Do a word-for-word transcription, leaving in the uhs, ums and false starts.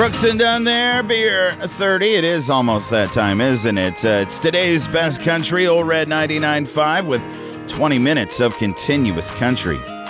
Brooks and Dunn there, beer thirty. It is almost that time, isn't it? Uh, it's today's best country, Old Red ninety-nine point five, with twenty minutes of continuous country.